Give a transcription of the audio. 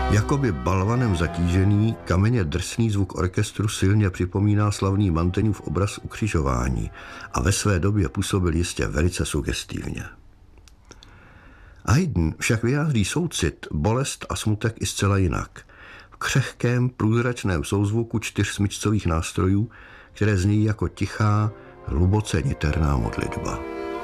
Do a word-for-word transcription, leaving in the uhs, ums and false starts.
Jakoby balvanem zatížený, kamenně drsný zvuk orchestru silně připomíná slavný Manteňův obraz Ukřižování a ve své době působil jistě velice sugestivně. Haydn však vyjádří soucit, bolest a smutek i zcela jinak. V křehkém, průzračném souzvuku čtyř smyčcových nástrojů, které zní jako tichá, hluboce niterná modlitba.